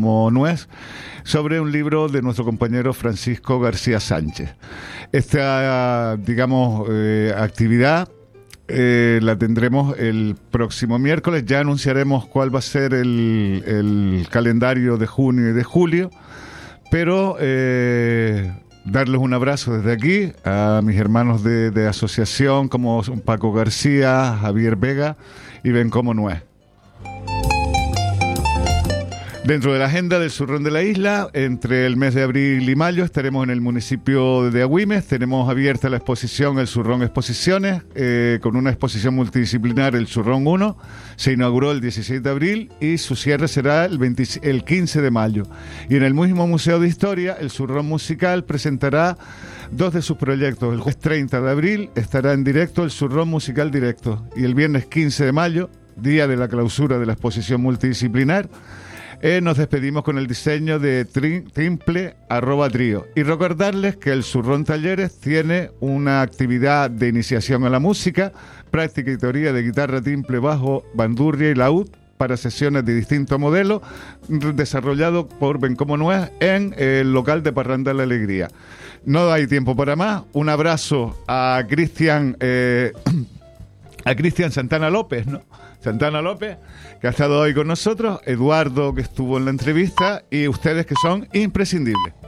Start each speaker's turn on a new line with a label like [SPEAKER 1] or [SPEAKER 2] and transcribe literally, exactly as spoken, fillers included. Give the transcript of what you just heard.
[SPEAKER 1] como Nuez, sobre un libro de nuestro compañero Francisco García Sánchez. Esta, digamos, eh, actividad eh, la tendremos el próximo miércoles. Ya anunciaremos cuál va a ser el, el calendario de junio y de julio, pero eh, darles un abrazo desde aquí a mis hermanos de, de asociación como son Paco García, Javier Vega y Ven Como Nuez. Dentro de la agenda del Zurrón de la Isla, entre el mes de abril y mayo estaremos en el municipio de Agüimes. Tenemos abierta la exposición El Zurrón Exposiciones, eh, con una exposición multidisciplinar, El Zurrón uno. Se inauguró el dieciséis de abril y su cierre será el, veinte, el quince de mayo. Y en el mismo Museo de Historia, el Zurrón Musical presentará dos de sus proyectos. El jueves treinta de abril estará en directo el Zurrón Musical Directo. Y el viernes quince de mayo, día de la clausura de la exposición multidisciplinar, Eh, nos despedimos con el diseño de tri, Timple arroba trío. Y recordarles que el Zurrón Talleres tiene una actividad de iniciación a la música, práctica y teoría de guitarra, timple, bajo, bandurria y laúd para sesiones de distintos modelos, desarrollado por Ven Como Nuez en el local de Parranda La Alegría. No hay tiempo para más. Un abrazo a Cristian eh, a Cristian Santana López, ¿no? Santana López, que ha estado hoy con nosotros, Eduardo, que estuvo en la entrevista, y ustedes, que son imprescindibles.